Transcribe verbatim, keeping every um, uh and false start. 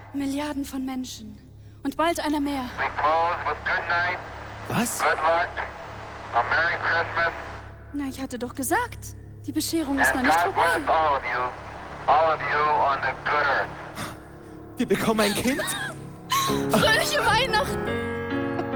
Milliarden von Menschen. Und bald einer mehr. We close with good night, Was? good luck, a Merry Christmas, Na, ich hatte doch gesagt, die Bescherung ist noch and nicht God vorbei. bless all of you, all of you on the good earth. Wir bekommen ein Kind? Fröhliche Weihnachten!